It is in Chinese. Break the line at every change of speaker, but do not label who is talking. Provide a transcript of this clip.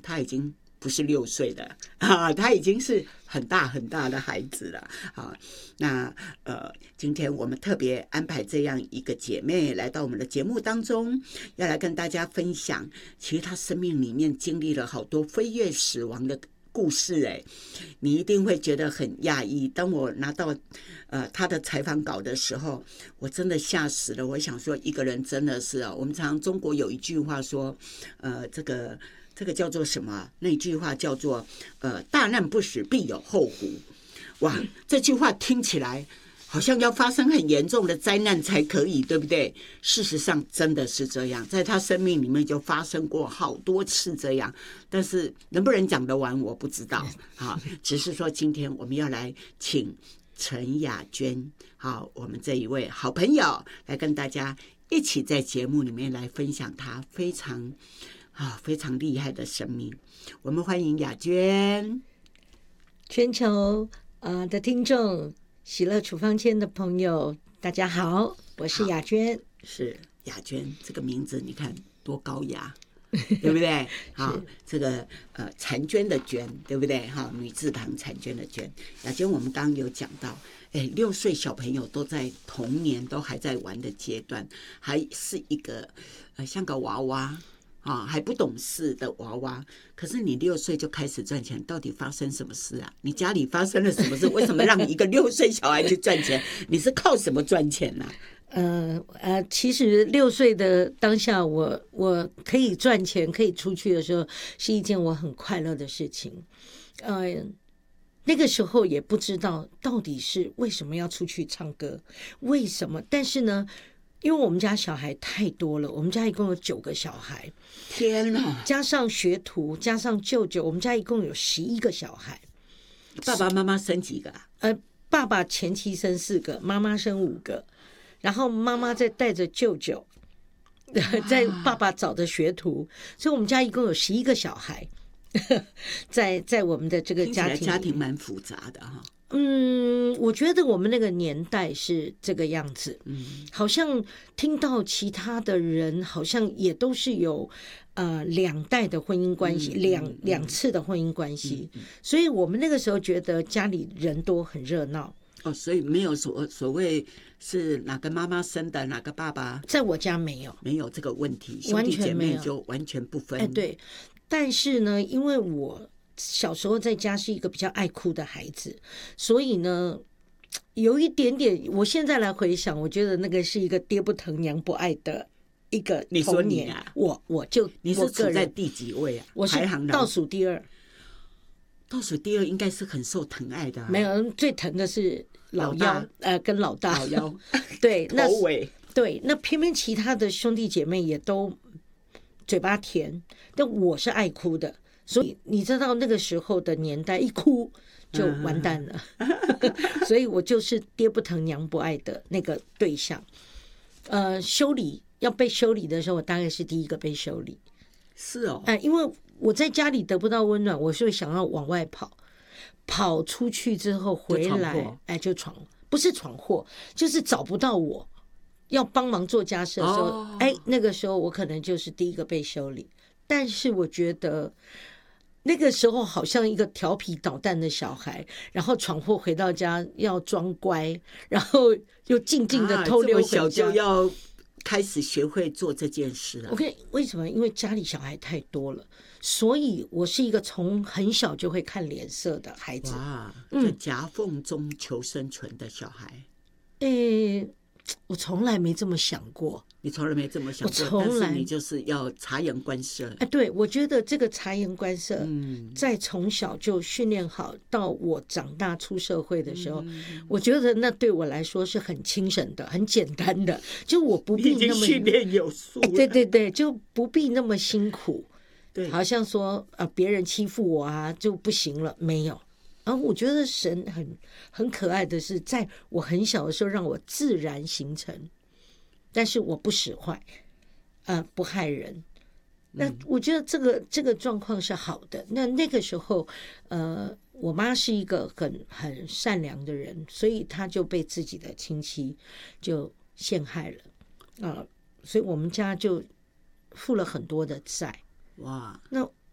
他已经不是6岁了啊，他已经是很大很大的孩子了啊。那今天我们特别安排这样一个姐妹来到我们的节目当中，要来跟大家分享，其实她生命里面经历了好多飞跃死亡的故事哎，你一定会觉得很讶异。当我拿到他的采访稿的时候，我真的吓死了。我想说，一个人真的是我们常中国有一句话说，这个叫做什么？那句话叫做大难不死必有后福。哇，这句话听起来好像要发生很严重的灾难才可以，对不对？事实上真的是这样，在他生命里面就发生过好多次这样，但是能不能讲得完我不知道啊。只是说今天我们要来请陈雅娟，好，我们这一位好朋友来跟大家一起在节目里面来分享她非常厉害的生命。我们欢迎雅娟。
全球的听众，喜乐处方签的朋友，大家好，我是雅娟。
是雅娟这个名字，你看多高雅，对不对？好，这个婵娟的娟，对不对？哈，女字旁婵娟的娟。雅娟，我们刚刚有讲到，6岁小朋友都在童年都还在玩的阶段，还是一个像个娃娃。还不懂事的娃娃，可是你6岁就开始赚钱，到底发生什么事啊？你家里发生了什么事？为什么让你一个6岁小孩去赚钱？你是靠什么赚钱呢？
其实6岁的当下我可以赚钱，可以出去的时候，是一件我很快乐的事情。那个时候也不知道到底是为什么要出去唱歌，为什么？但是呢，因为我们家小孩太多了，我们家一共有9个小孩，
天哪！
加上学徒，加上舅舅，我们家一共有11个小孩。
爸爸妈妈生几个啊？
爸爸前妻生4个，妈妈生5个，然后妈妈再带着舅舅，在爸爸找的学徒，所以我们家一共有11个小孩。在我们的这个
家庭蛮复杂的哈。
我觉得我们那个年代是这个样子。好像听到其他的人好像也都是有2代的婚姻关系，两次的婚姻关系，所以我们那个时候觉得家里人多很热闹。
所以没有所谓是哪个妈妈生的，哪个爸爸，
在我家没有
这个问题，兄弟姐妹就完全不分。
对。但是呢，因为我小时候在家是一个比较爱哭的孩子，所以呢，有一点点，我现在来回想，我觉得那个是一个爹不疼娘不爱的一个童年。
你说你啊？你是处在第几位啊？
我是倒数第2。
倒数第2应该是很受疼爱的。
没有，最疼的是老幺，跟老大。
老幺
对，
头尾。
对，那偏偏其他的兄弟姐妹也都嘴巴甜，但我是爱哭的，所以你知道那个时候的年代，一哭就完蛋了。所以我就是爹不疼娘不爱的那个对象。修理要被修理的时候，我大概是第一个被修理。
是哦。
因为我在家里得不到温暖，我就想要往外跑出去之后回来，就闯，不是闯祸，就是找不到我。要帮忙做家事的时候，那个时候我可能就是第一个被修理。但是我觉得那个时候好像一个调皮捣蛋的小孩，然后闯祸回到家要装乖，然后又静静的偷溜回家。
这么小就要开始学会做这件事了。
为什么？因为家里小孩太多了，所以我是一个从很小就会看脸色的孩子。
哇，就夹缝中求生存的小孩。
我从来没这么想过。
你从来没这么想过？但是你就是要察言观色。
对，我觉得这个察言观色，在从小就训练好，到我长大出社会的时候，我觉得那对我来说是很轻省的，很简单的，就我不必那么
训练有素。
对，就不必那么辛苦。
对，
好像说别人欺负我啊就不行了，没有。然后我觉得神很可爱的是，在我很小的时候让我自然形成，但是我不使坏，不害人。那我觉得这个状况是好的。那个时候，我妈是一个很善良的人，所以她就被自己的亲戚就陷害了，所以我们家就负了很多的债。
哇！
那